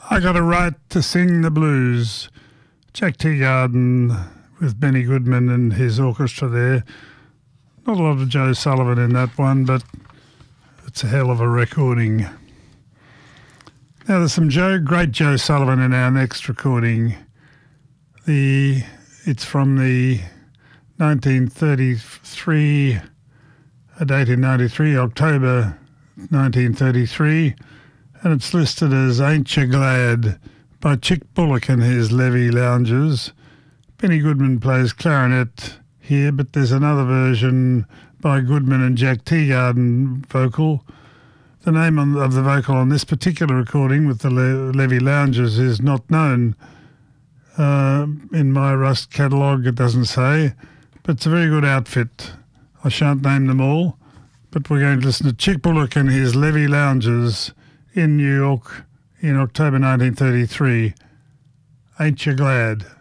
I Got a Right to Sing the Blues. Jack Teagarden with Benny Goodman and his orchestra there. Not a lot of Joe Sullivan in that one, but it's a hell of a recording. Now there's some great Joe Sullivan in our next recording. It's from the 1933, a date in 93, October 1933, and it's listed as Ain't You Glad by Chick Bullock and his Levee Loungers. Benny Goodman plays clarinet here, but there's another version by Goodman and Jack Teagarden vocal. The name of the vocal on this particular recording with the Levee Loungers is not known. In my Rust catalogue it doesn't say, but it's a very good outfit. I shan't name them all, but we're going to listen to Chick Bullock and his Levee Loungers in New York in October 1933. Ain't You Glad?